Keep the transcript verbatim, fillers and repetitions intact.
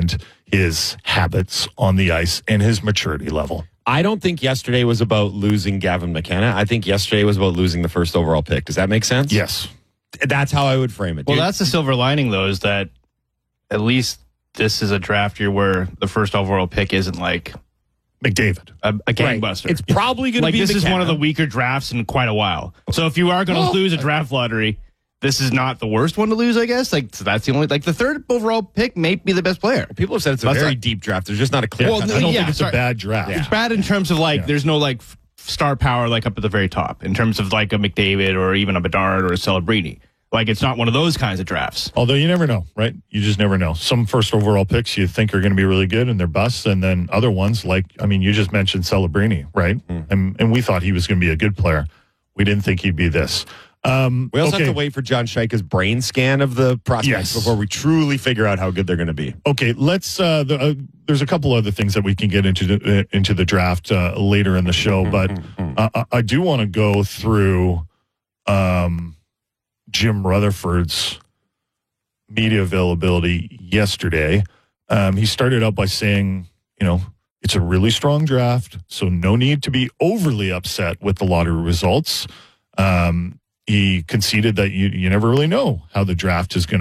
and his habits on the ice and his maturity level. I don't think yesterday was about losing Gavin McKenna. I think yesterday was about losing the first overall pick. Does that make sense? Yes. That's how I would frame it. Well, dude. that's the silver lining, though, is that at least this is a draft year where the first overall pick isn't like McDavid. a, a Right. gangbuster. It's probably going to like be this is McKenna. one of the weaker drafts in quite a while. So if you are going to Well, lose a draft lottery, this is not the worst one to lose, I guess. Like so that's the only like the third overall pick may be the best player. People have said it's a That's very not- deep draft. There's just not a clear. Well, cut. I don't yeah, think it's sorry. a bad draft. Yeah. It's bad in terms of like Yeah. there's no like f- star power like up at the very top in terms of like a McDavid or even a Bedard or a Celebrini. Like it's not one of those kinds of drafts. Although you never know, right? You just never know. Some first overall picks you think are going to be really good and they're busts, and then other ones like, I mean, you just mentioned Celebrini, right? Mm. And, and we thought he was going to be a good player. We didn't think he'd be this. Um, We also okay. have to wait for John Scheika's brain scan of the prospects Yes. before we truly figure out how good they're going to be. Okay, let's. Uh, the, uh, there's a couple other things that we can get into the, uh, into the draft uh, later in the show, but uh, I- I do want to go through um, Jim Rutherford's media availability yesterday. Um, he started out by saying, you know, it's a really strong draft, so no need to be overly upset with the lottery results. Um, he conceded that you you never really know how the draft is going to